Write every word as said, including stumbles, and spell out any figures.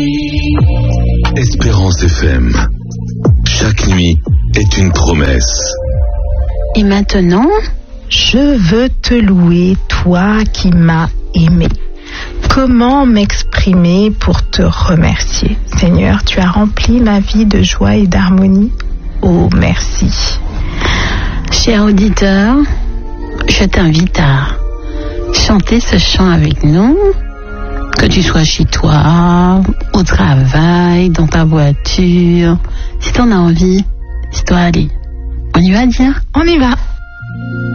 Espérance F M. Chaque nuit est une promesse. Et maintenant, je veux te louer, toi qui m'as aimé. Comment m'exprimer pour te remercier? Seigneur, tu as rempli ma vie de joie et d'harmonie. Oh, merci. Cher auditeur, je t'invite à chanter ce chant avec nous, que tu sois chez toi, au travail, dans ta voiture. Si t'en as envie, c'est toi, allez. On y va, dire? On y va.